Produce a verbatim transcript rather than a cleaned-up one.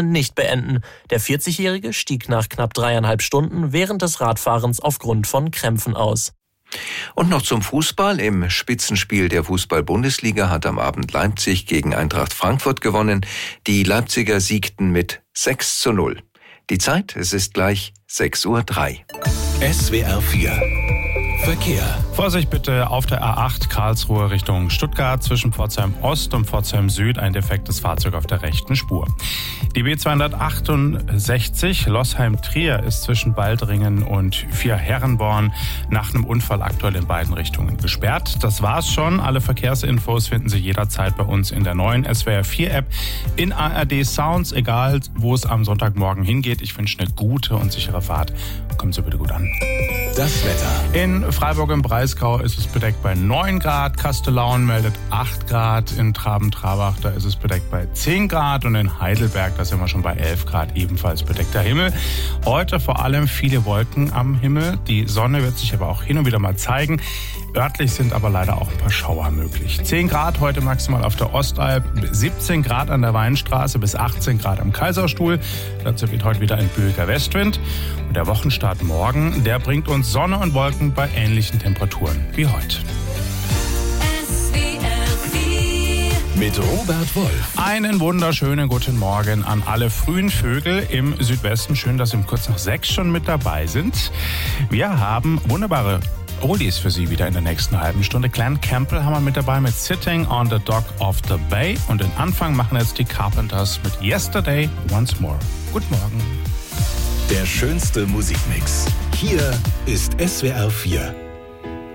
Rennen nicht beenden. Der vierzigjährige stieg nach knapp dreieinhalb Stunden während des Radfahrens aufgrund von Krämpfen aus. Und noch zum Fußball. Im Spitzenspiel der Fußball-Bundesliga hat am Abend Leipzig gegen Eintracht Frankfurt gewonnen. Die Leipziger siegten mit sechs zu null. Die Zeit, es ist gleich sechs Uhr drei. S W R vier Verkehr. Vorsicht bitte auf der A acht Karlsruhe Richtung Stuttgart zwischen Pforzheim Ost und Pforzheim Süd ein defektes Fahrzeug auf der rechten Spur. Die B zweihundertachtundsechzig Lossheim-Trier ist zwischen Baldringen und Vierherrenborn nach einem Unfall aktuell in beiden Richtungen gesperrt. Das war's schon. Alle Verkehrsinfos finden Sie jederzeit bei uns in der neuen S W R vier App, in A R D Sounds, egal wo es am Sonntagmorgen hingeht. Ich wünsche eine gute und sichere Fahrt. Kommen Sie bitte gut an. Das Wetter. In Freiburg im Breisgau ist es bedeckt bei neun Grad. Kastellaun meldet acht Grad. In Traben-Trabach, da ist es bedeckt bei zehn Grad. Und in Heidelberg, da sind wir schon bei elf Grad, ebenfalls bedeckter Himmel. Heute vor allem viele Wolken am Himmel. Die Sonne wird sich aber auch hin und wieder mal zeigen. Örtlich sind aber leider auch ein paar Schauer möglich. zehn Grad heute maximal auf der Ostalb, siebzehn Grad an der Weinstraße bis achtzehn Grad am Kaiserstuhl. Dazu weht heute ein böiger Westwind. Und der Wochenstart morgen, der bringt uns Sonne und Wolken bei ähnlichen Temperaturen wie heute. Mit Robert Wolf. Einen wunderschönen guten Morgen an alle frühen Vögel im Südwesten. Schön, dass Sie um kurz nach sechs schon mit dabei sind. Wir haben wunderbare Oldies für Sie wieder in der nächsten halben Stunde. Glenn Campbell haben wir mit dabei mit Sitting on the Dock of the Bay. Und den Anfang machen jetzt die Carpenters mit Yesterday Once More. Guten Morgen. Der schönste Musikmix. Hier ist S W R vier.